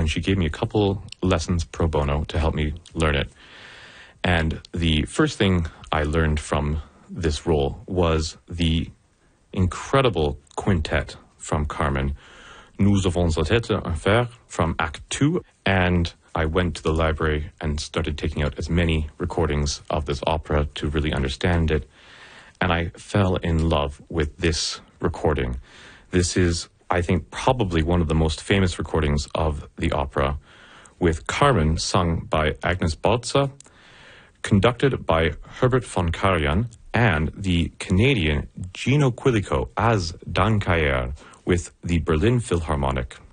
she gave me a couple lessons pro bono to help me learn it. And the first thing I learned from this role was the incredible quintet from Carmen, Nous avons la tête à faire, from Act 2. And I went to the library and started taking out as many recordings of this opera to really understand it. And I fell in love with this recording. This is, I think, probably one of the most famous recordings of the opera, with Carmen sung by Agnes Balza, conducted by Herbert von Karajan, and the Canadian Gino Quilico as Dan Cayer with the Berlin Philharmonic.